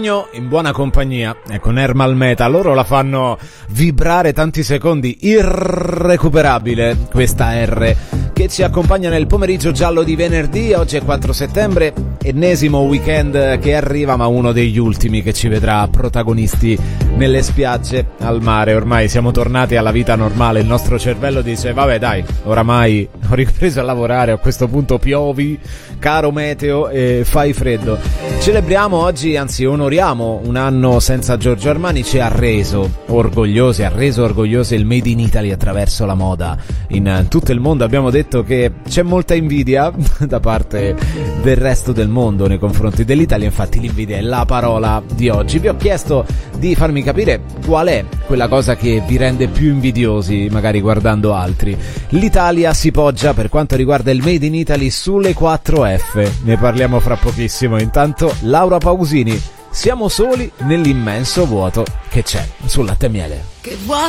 Sogno in buona compagnia, con Ermal Meta, loro la fanno vibrare tanti secondi, irrecuperabile questa R che ci accompagna nel pomeriggio giallo di venerdì. Oggi è 4 settembre, ennesimo weekend che arriva, ma uno degli ultimi che ci vedrà protagonisti nelle spiagge, al mare. Ormai siamo tornati alla vita normale, il nostro cervello dice vabbè dai, oramai ho ripreso a lavorare, a questo punto piovi, caro meteo, e fai freddo. Celebriamo oggi, anzi onoriamo un anno senza Giorgio Armani. Ci ha reso orgogliosi, ha reso orgogliosi il Made in Italy attraverso la moda in tutto il mondo. Abbiamo detto che c'è molta invidia da parte del resto del mondo nei confronti dell'Italia, infatti l'invidia è la parola di oggi. Vi ho chiesto di farmi capire qual è quella cosa che vi rende più invidiosi magari guardando altri. L'Italia si poggia, per quanto riguarda il Made in Italy, sulle 4F, ne parliamo fra pochissimo. Intanto Laura Pausini, siamo soli nell'immenso vuoto che c'è sul Latte e Miele. Che vuoto